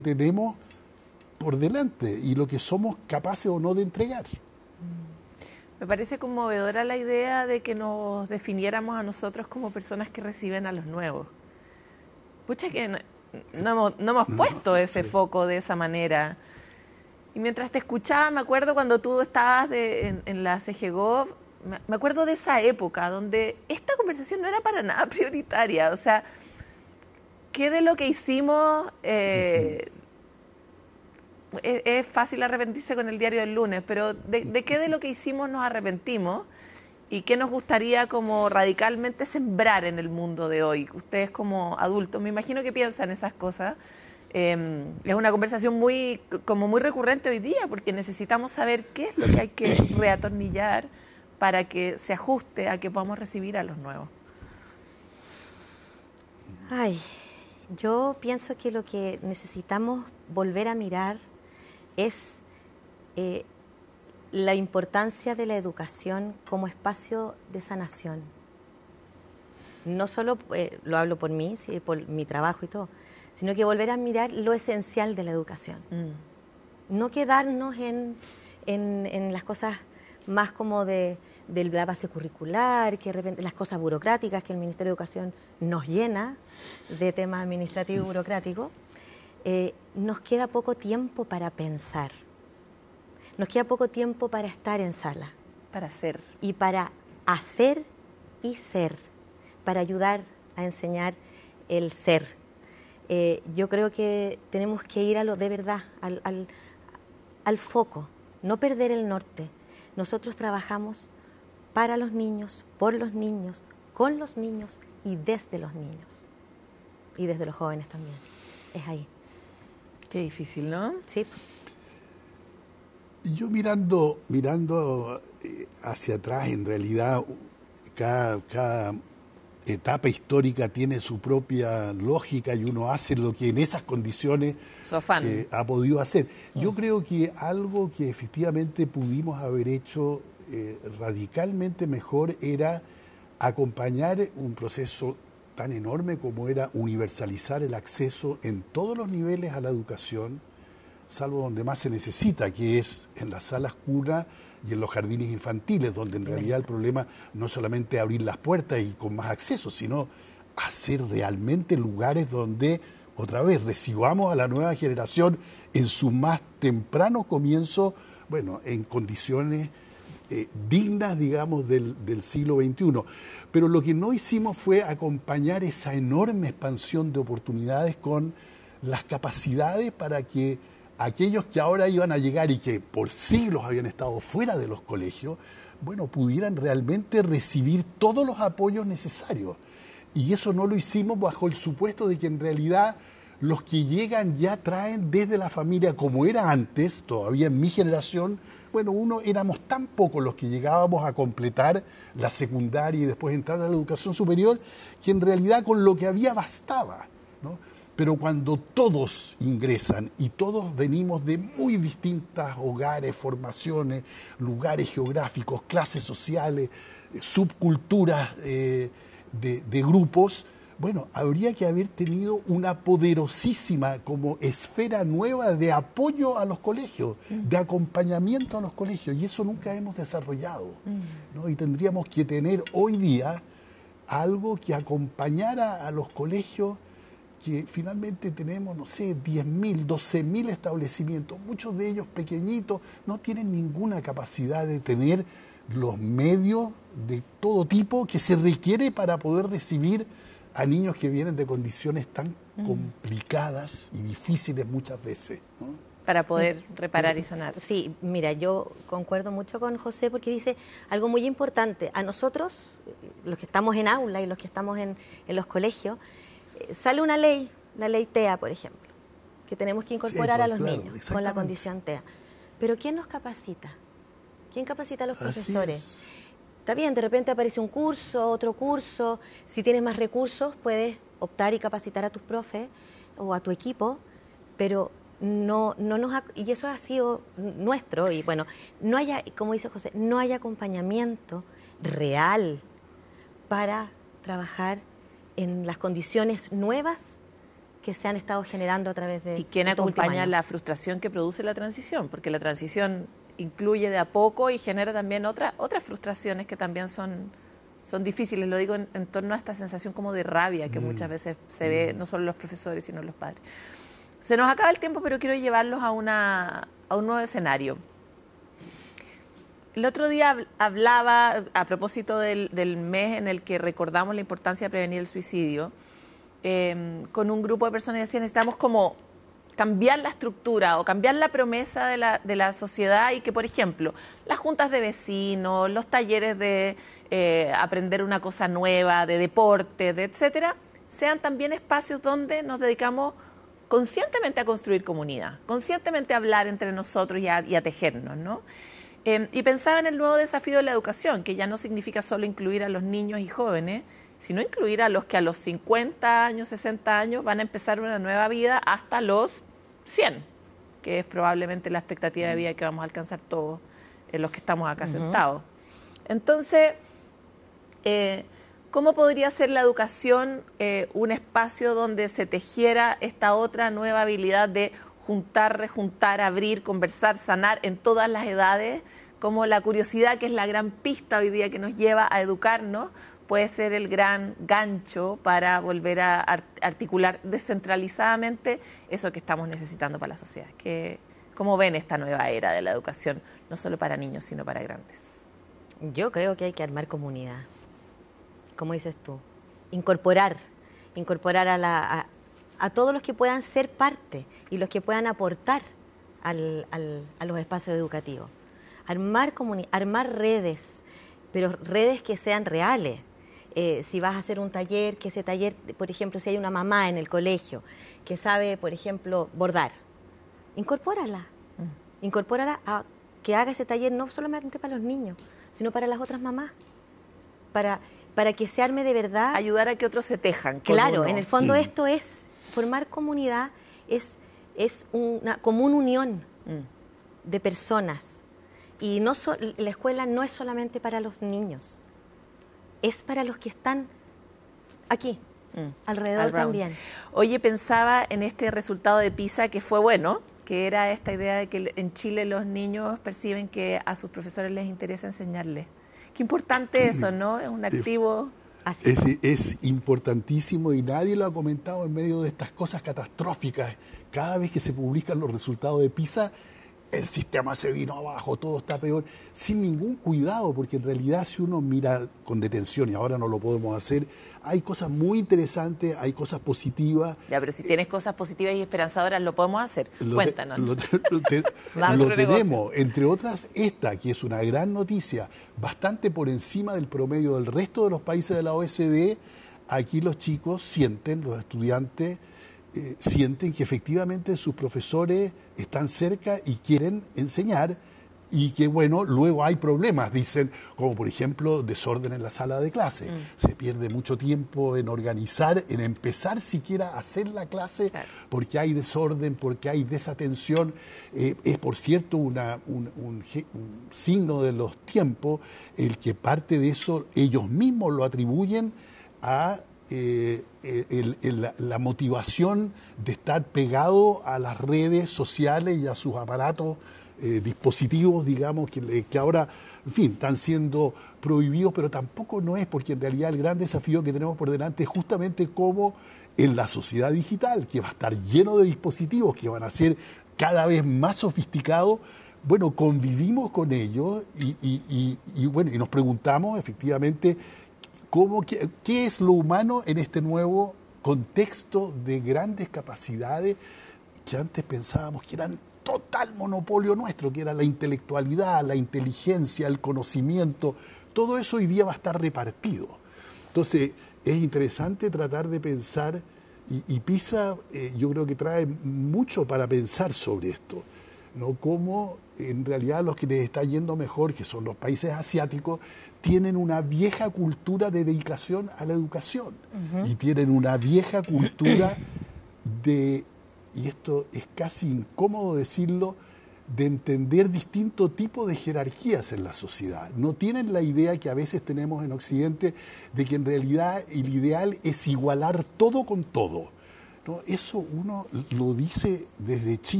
tenemos por delante y lo que somos capaces o no de entregar. Me parece conmovedora la idea de que nos definiéramos a nosotros como personas que reciben a los nuevos. Pucha que no hemos puesto ese foco de esa manera. Y mientras te escuchaba, me acuerdo cuando tú estabas en la CGGov, me acuerdo de esa época donde esta conversación no era para nada prioritaria. O sea, ¿qué de lo que hicimos? Es fácil arrepentirse con el diario del lunes, pero ¿de qué de lo que hicimos nos arrepentimos? ¿Y qué nos gustaría como radicalmente sembrar en el mundo de hoy? Ustedes como adultos, me imagino que piensan esas cosas. Es una conversación muy recurrente hoy día, porque necesitamos saber qué es lo que hay que reatornillar para que se ajuste a que podamos recibir a los nuevos. Ay, yo pienso que lo que necesitamos volver a mirar es la importancia de la educación como espacio de sanación. No solo lo hablo por mí, sí, por mi trabajo y todo, sino que volver a mirar lo esencial de la educación. No quedarnos en las cosas más como de la base curricular, que de repente las cosas burocráticas que el Ministerio de Educación nos llena de temas administrativos y burocráticos. Nos queda poco tiempo para pensar, nos queda poco tiempo para estar en sala. Para hacer. Y para hacer y ser, para ayudar a enseñar el ser. Yo creo que tenemos que ir a lo de verdad, al foco, no perder el norte. Nosotros trabajamos para los niños, por los niños, con los niños y desde los niños. Y desde los jóvenes también. Es ahí. Qué difícil, ¿no? Sí. Y yo mirando hacia atrás, en realidad, cada etapa histórica tiene su propia lógica y uno hace lo que en esas condiciones su afán ha podido hacer. Yo creo que algo que efectivamente pudimos haber hecho radicalmente mejor era acompañar un proceso tan enorme como era universalizar el acceso en todos los niveles a la educación, salvo donde más se necesita, que es en las salas cuna y en los jardines infantiles, donde en realidad el problema no es solamente abrir las puertas y con más acceso, sino hacer realmente lugares donde, otra vez, recibamos a la nueva generación en su más temprano comienzo, bueno, en condiciones dignas, digamos, del siglo XXI. Pero lo que no hicimos fue acompañar esa enorme expansión de oportunidades con las capacidades para que aquellos que ahora iban a llegar y que por siglos habían estado fuera de los colegios, bueno, pudieran realmente recibir todos los apoyos necesarios. Y eso no lo hicimos bajo el supuesto de que en realidad los que llegan ya traen desde la familia, como era antes, todavía en mi generación, bueno, éramos tan pocos los que llegábamos a completar la secundaria y después entrar a la educación superior, que en realidad con lo que había bastaba, ¿no? Pero cuando todos ingresan y todos venimos de muy distintos hogares, formaciones, lugares geográficos, clases sociales, subculturas de grupos, bueno, habría que haber tenido una poderosísima como esfera nueva de apoyo a los colegios, de acompañamiento a los colegios, y eso nunca hemos desarrollado, ¿no? Y tendríamos que tener hoy día algo que acompañara a los colegios, que finalmente tenemos, no sé, 10.000, 12.000 establecimientos, muchos de ellos pequeñitos, no tienen ninguna capacidad de tener los medios de todo tipo que se requiere para poder recibir a niños que vienen de condiciones tan complicadas y difíciles muchas veces, ¿no? Para poder reparar y sanar. Sí, mira, yo concuerdo mucho con José porque dice algo muy importante. A nosotros, los que estamos en aula y los que estamos en los colegios, sale una ley, la ley TEA, por ejemplo, que tenemos que incorporar a los niños con la condición TEA. Pero ¿quién nos capacita? ¿Quién capacita a los profesores? Está bien, de repente aparece un curso, otro curso. Si tienes más recursos, puedes optar y capacitar a tus profes o a tu equipo, pero y eso ha sido nuestro. Y bueno, no haya, como dice José, no hay acompañamiento real para trabajar en las condiciones nuevas que se han estado generando a través de... ¿Y quién estos últimos acompaña años. la frustración que produce la transición? Porque la transición incluye de a poco y genera también otras frustraciones que también son difíciles. Lo digo en torno a esta sensación como de rabia que muchas veces se ve no solo en los profesores, sino en los padres. Se nos acaba el tiempo, pero quiero llevarlos a un nuevo escenario. El otro día hablaba, a propósito del mes en el que recordamos la importancia de prevenir el suicidio, con un grupo de personas y decían, necesitamos como cambiar la estructura o cambiar la promesa de la sociedad y que, por ejemplo, las juntas de vecinos, los talleres de aprender una cosa nueva, de deporte, de etcétera, sean también espacios donde nos dedicamos conscientemente a construir comunidad, conscientemente a hablar entre nosotros y a tejernos, ¿no? Y pensaba en el nuevo desafío de la educación, que ya no significa solo incluir a los niños y jóvenes, sino incluir a los que a los 50 años, 60 años van a empezar una nueva vida hasta los 100, que es probablemente la expectativa de vida que vamos a alcanzar todos los que estamos acá sentados. Entonces, ¿cómo podría ser la educación un espacio donde se tejiera esta otra nueva habilidad de juntar, rejuntar, abrir, conversar, sanar en todas las edades? Como la curiosidad, que es la gran pista hoy día que nos lleva a educarnos, puede ser el gran gancho para volver a articular descentralizadamente eso que estamos necesitando para la sociedad. ¿Cómo ven esta nueva era de la educación, no solo para niños, sino para grandes? Yo creo que hay que armar comunidad, como dices tú, incorporar a todos los que puedan ser parte y los que puedan aportar a los espacios educativos. Armar redes, pero redes que sean reales. Si vas a hacer un taller, que ese taller, por ejemplo, si hay una mamá en el colegio que sabe, por ejemplo, bordar, incorpórala a que haga ese taller no solamente para los niños, sino para las otras mamás, para que se arme de verdad. Ayudar a que otros se tejan. Claro, en el fondo esto es, formar comunidad es una común unión de personas. Y la escuela no es solamente para los niños, es para los que están aquí, alrededor también. Oye, pensaba en este resultado de PISA que fue bueno, que era esta idea de que en Chile los niños perciben que a sus profesores les interesa enseñarles. Qué importante eso, ¿no? Es un activo... Es importantísimo y nadie lo ha comentado en medio de estas cosas catastróficas. Cada vez que se publican los resultados de PISA, el sistema se vino abajo, todo está peor, sin ningún cuidado, porque en realidad si uno mira con detención, y ahora no lo podemos hacer, hay cosas muy interesantes, hay cosas positivas. Ya, pero si tienes cosas positivas y esperanzadoras, lo podemos hacer. Cuéntanos. Lo tenemos, entre otras esta, que es una gran noticia, bastante por encima del promedio del resto de los países de la OECD. Aquí los chicos sienten, los estudiantes, sienten que efectivamente sus profesores están cerca y quieren enseñar y que, bueno, luego hay problemas, dicen, como por ejemplo desorden en la sala de clase. Se pierde mucho tiempo en organizar, en empezar siquiera a hacer la clase, porque hay desorden, porque hay desatención. Es, por cierto, un signo de los tiempos el que parte de eso ellos mismos lo atribuyen a la motivación de estar pegado a las redes sociales y a sus aparatos, dispositivos, digamos, que ahora, en fin, están siendo prohibidos, pero tampoco no es, porque en realidad el gran desafío que tenemos por delante es justamente cómo en la sociedad digital, que va a estar lleno de dispositivos que van a ser cada vez más sofisticados, bueno, convivimos con ellos y bueno, y nos preguntamos efectivamente ¿qué es lo humano en este nuevo contexto de grandes capacidades que antes pensábamos que eran total monopolio nuestro, que era la intelectualidad, la inteligencia, el conocimiento? Todo eso hoy día va a estar repartido. Entonces, es interesante tratar de pensar, y PISA yo creo que trae mucho para pensar sobre esto, ¿no? Cómo en realidad los que les está yendo mejor, que son los países asiáticos, tienen una vieja cultura de dedicación a la educación y tienen una vieja cultura de, y esto es casi incómodo decirlo, de entender distintos tipos de jerarquías en la sociedad. No tienen la idea que a veces tenemos en Occidente de que en realidad el ideal es igualar todo con todo. No, eso uno lo dice desde Chile.